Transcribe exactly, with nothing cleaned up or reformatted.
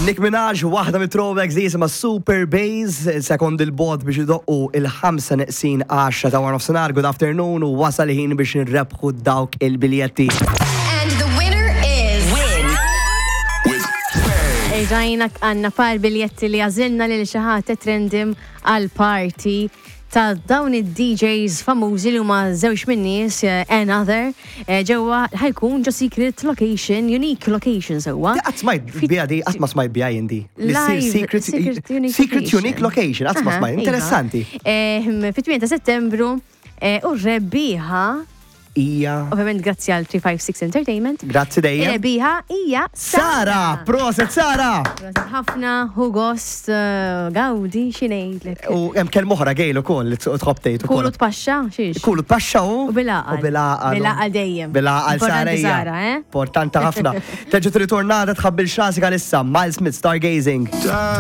Nicki Minaj, waħda mit-throwbacks li jisimha Super Bass, sekond il-bod biex idoqqu il-ħamsa neqsin għaxra ta' War of Sonar. Good afternoon u wasal ħin biex nirrebħu dawk il-biljetti. And the winner is Win Ejġajna għanna par biljetti li għazilna li xaħat trendim għal-party ta' dawn id-D Js famużi li huma żewġ min-nies another ġewwa ħajkun ġo secret location, unique location sewwa. Qatt smajt biha di, qatt ma smajt biha jindi. Secret secret unique location, qatt ma smajt. Interessanti. Fit-tmien ta' Settembru u rebbieħa Ija. Ovvjament grazzi għal three five six Entertainment. Grazzi dejjem. Rebbieħa hija Sara, proset Sara. Proset ħafna, Hugost, Gawdi, xinejlek. U hemm kelm oħra gejlu ukoll li tħobb tgħid ukoll. Kulu tpaxxa, xiex? Kulu tpaxxa u U bilaqal. U bilaqal. Bilaqal dejjem. Bilaqal Sara hija. Sara, eh? Importanti ħafna. Teġġu tritornata tħabbil x'rasik għalissa, Miles Smith, Stargazing.